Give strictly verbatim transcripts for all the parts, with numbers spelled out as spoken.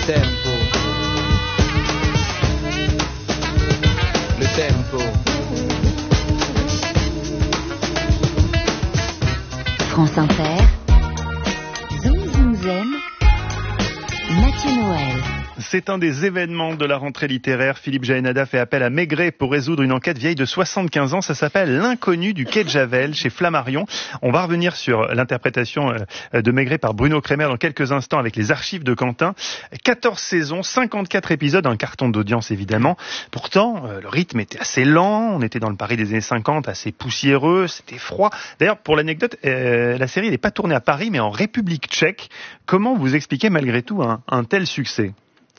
tempo. Le tempo. France Inter. Zoom Zoom Zen. Mathieu Noël. C'est un des événements de la rentrée littéraire. Philippe Jaénada fait appel à Maigret pour résoudre une enquête vieille de soixante-quinze ans. Ça s'appelle L'inconnu du quai de Javel chez Flammarion. On va revenir sur l'interprétation de Maigret par Bruno Kremer dans quelques instants avec les archives de Quentin. quatorze saisons, cinquante-quatre épisodes, un carton d'audience évidemment. Pourtant, le rythme était assez lent. On était dans le Paris des années cinquante, assez poussiéreux, c'était froid. D'ailleurs, pour l'anecdote, euh, la série n'est pas tournée à Paris mais en République tchèque. Comment vous expliquez malgré tout un, un tel succès ?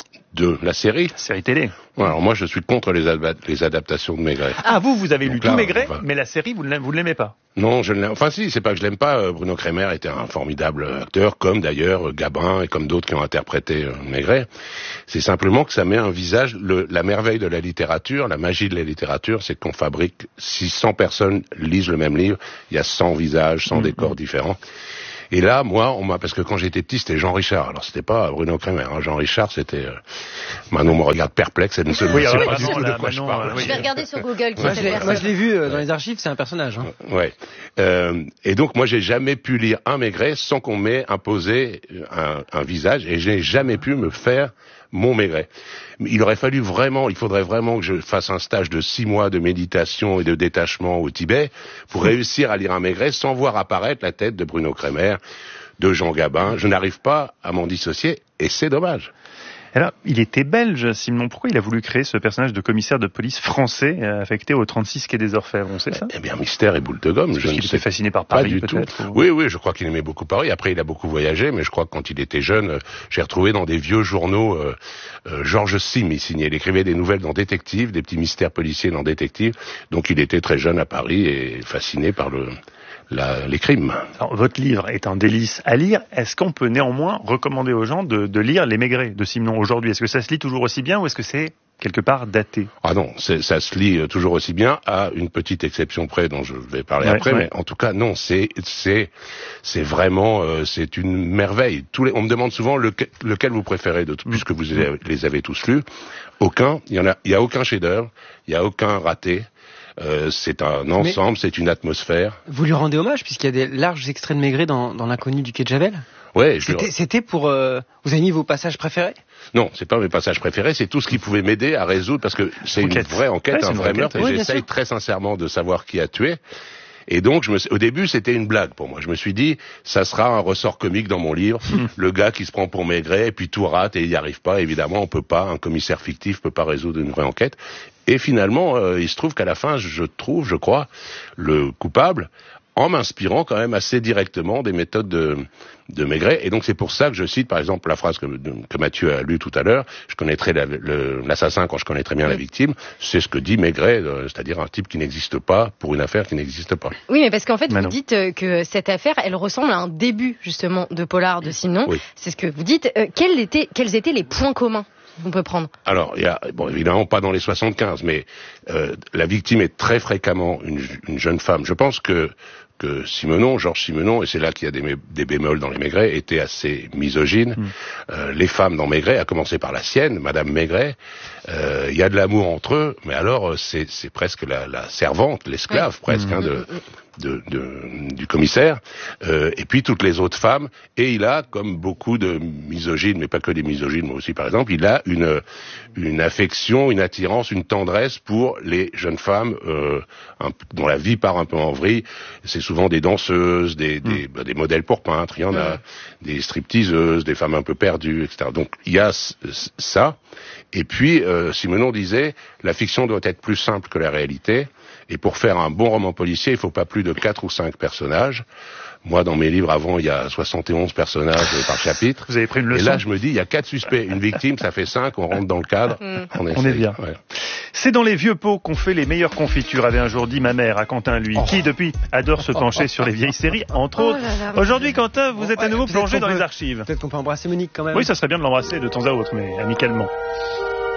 De la série La série télé. Ouais, alors moi, je suis contre les, ad- les adaptations de Maigret. Ah, vous, vous avez lu Donc là, tout Maigret, enfin, mais la série, vous ne l'aimez, vous ne l'aimez pas. Non, je ne l'aime. Enfin, si, c'est pas que je l'aime pas. Bruno Kremer était un formidable acteur, comme d'ailleurs Gabin et comme d'autres qui ont interprété Maigret. C'est simplement que ça met un visage. Le, la merveille de la littérature, la magie de la littérature, c'est qu'on fabrique. Si cent personnes lisent le même livre, il y a cent visages, cent mmh. décors différents. Et là, moi, on m'a, parce que quand j'étais petit, c'était Jean Richard. Alors, c'était pas Bruno Kremer, hein. Jean Richard, c'était, euh... Manon me regarde perplexe, elle ne se oui, sait alors, pas du Manon, tout de là, quoi Manon, je parle. euh, oui. Je vais regarder sur Google qui Moi, s'appelle je, moi, je l'ai vu euh, dans les archives, c'est un personnage. Hein. Ouais. Euh, et donc, moi, j'ai jamais pu lire un Maigret sans qu'on m'ait imposé un, un visage, et j'ai jamais pu me faire mon Maigret. Il aurait fallu vraiment, il faudrait vraiment que je fasse un stage de six mois de méditation et de détachement au Tibet pour réussir à lire un Maigret sans voir apparaître la tête de Bruno Kremer, de Jean Gabin. Je n'arrive pas à m'en dissocier, et c'est dommage. Alors, il était belge, Simon. Pourquoi il a voulu créer ce personnage de commissaire de police français euh, affecté au trente-six quai des Orfèvres? On sait ça? Eh bien, mystère et boule de gomme. Je ne sais était fasciné par pas Paris, du tout. Ou... Oui, oui, je crois qu'il aimait beaucoup Paris. Après, il a beaucoup voyagé, mais je crois que quand il était jeune, euh, j'ai retrouvé dans des vieux journaux euh, euh, Georges Sim, il signait. Il écrivait des nouvelles dans Détective, des petits mystères policiers dans Détective. Donc, il était très jeune à Paris et fasciné par le... La, les crimes. Alors, votre livre est un délice à lire. Est-ce qu'on peut néanmoins recommander aux gens de, de lire Les Maigret de Simon aujourd'hui? Est-ce que ça se lit toujours aussi bien ou est-ce que c'est quelque part daté? Ah non, c'est, ça se lit toujours aussi bien, à une petite exception près dont je vais parler ouais, après, ouais. mais en tout cas non, c'est c'est c'est vraiment euh, c'est une merveille. Tous les, on me demande souvent lequel, lequel vous préférez, de, puisque vous les avez tous lus. Aucun, il y en a, il y a aucun chef-d'œuvre, il y a aucun raté. Euh, c'est un ensemble, mais c'est une atmosphère. Vous lui rendez hommage puisqu'il y a des larges extraits de Maigret dans, dans L'inconnu du quai de Javel. Ouais, je c'était, le... c'était pour. Euh, vous avez mis vos passages préférés? Non, c'est pas mes passages préférés, c'est tout ce qui pouvait m'aider à résoudre, parce que c'est enquête. une vraie enquête, ouais, un vrai enquête, meurtre, oui, et j'essaye très sincèrement de savoir qui a tué. Et donc, je me, au début, c'était une blague pour moi. Je me suis dit, ça sera un ressort comique dans mon livre. Le gars qui se prend pour Maigret, et puis tout rate, et il n'y arrive pas. Évidemment, on peut pas, un commissaire fictif peut pas résoudre une vraie enquête. Et finalement, euh, il se trouve qu'à la fin, je trouve, je crois, le coupable, en m'inspirant quand même assez directement des méthodes de, de Maigret. Et donc c'est pour ça que je cite par exemple la phrase que, que Mathieu a lue tout à l'heure, je connaîtrai la, le, l'assassin quand je connaîtrai bien la victime, c'est ce que dit Maigret, euh, c'est-à-dire un type qui n'existe pas pour une affaire qui n'existe pas. Oui, mais parce qu'en fait, Manon. vous dites euh, que cette affaire, elle ressemble à un début justement de polar de Simon. Oui. C'est ce que vous dites. Euh, quels étaient, quels étaient les points communs qu'on peut prendre? Alors, il y a, bon, évidemment pas dans les soixante-quinze, mais euh, la victime est très fréquemment une, une jeune femme. Je pense que que Simenon, Georges Simenon, et c'est là qu'il y a des, des bémols dans les Maigret, était assez misogyne. Mmh. Euh, les femmes dans Maigret, à commencer par la sienne, Madame Maigret, euh, il y a de l'amour entre eux, mais alors c'est, c'est presque la, la servante, l'esclave ouais. presque, mmh. hein, de, de, de, du commissaire, euh, et puis toutes les autres femmes, et il a, comme beaucoup de misogynes, mais pas que des misogynes, moi aussi par exemple, il a une, une affection, une attirance, une tendresse pour les jeunes femmes euh, un, dont la vie part un peu en vrille. C'est souvent des danseuses, des, des, mmh. bah, des modèles pour peintres, il y en a, mmh. des stripteaseuses, des femmes un peu perdues, et cetera. Donc il y a c- ça. Et puis, euh, Simenon disait, la fiction doit être plus simple que la réalité, et pour faire un bon roman policier, il ne faut pas plus de quatre ou cinq personnages. Moi, dans mes livres, avant, il y a soixante et onze personnages par chapitre. Vous avez pris une leçon. Et là, je me dis, il y a quatre suspects. Une victime, ça fait cinq, on rentre dans le cadre. Mmh. On, on est bien. Ouais. C'est dans les vieux pots qu'on fait les meilleures confitures, avait un jour dit ma mère à Quentin, lui, oh. qui, depuis, adore se pencher sur les vieilles séries, entre oh autres. Là là, Aujourd'hui, Quentin, vous bon, êtes à ouais, nouveau plongé dans peut, les archives. Peut-être qu'on peut embrasser Monique quand même. Oui, ça serait bien de l'embrasser de temps à autre, mais amicalement.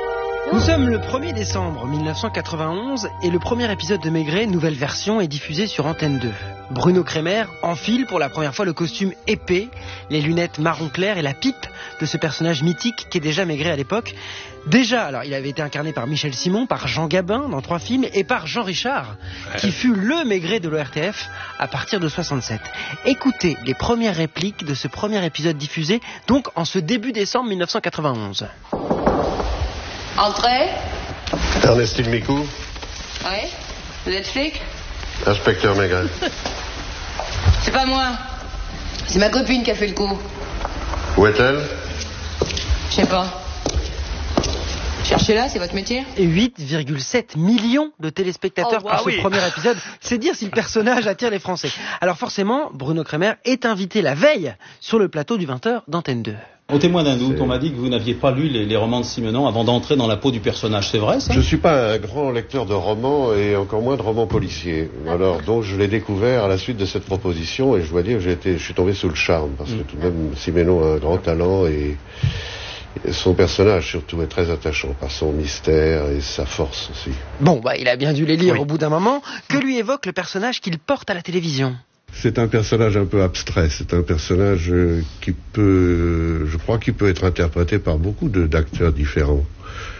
Nous sommes le premier décembre mille neuf cent quatre-vingt-onze et le premier épisode de Maigret, nouvelle version, est diffusé sur Antenne deux. Bruno Kremer enfile pour la première fois le costume épais, les lunettes marron clair et la pipe de ce personnage mythique qui est déjà Maigret à l'époque. Déjà, alors il avait été incarné par Michel Simon, par Jean Gabin dans trois films et par Jean Richard, qui fut le Maigret de l'O R T F à partir de soixante-sept. Écoutez les premières répliques de ce premier épisode diffusé, donc en ce début décembre mille neuf cent quatre-vingt-onze. Entrez. Ernestine Micou. Oui. Vous êtes flic? Inspecteur Maigret. C'est pas moi. C'est ma copine qui a fait le coup. Où est-elle? Je sais pas. Cherchez-la, c'est votre métier? Et huit virgule sept millions de téléspectateurs Oh, pour wow. ce oui. premier épisode. C'est dire si le personnage attire les Français. Alors forcément, Bruno Kremer est invité la veille sur le plateau du vingt heures d'Antenne deux. Au témoin d'un doute, on m'a dit que vous n'aviez pas lu les, les romans de Simenon avant d'entrer dans la peau du personnage. C'est vrai, ça? Je suis pas un grand lecteur de romans et encore moins de romans policiers. Alors, donc, je l'ai découvert à la suite de cette proposition et je dois dire que j'ai été, je suis tombé sous le charme parce que tout de même, Simenon a un grand talent et son personnage surtout est très attachant par son mystère et sa force aussi. Bon, bah, il a bien dû les lire Oui. au bout d'un moment. Que lui évoque le personnage qu'il porte à la télévision? C'est un personnage un peu abstrait, c'est un personnage euh, qui peut, euh, je crois qu'il peut être interprété par beaucoup de, d'acteurs différents.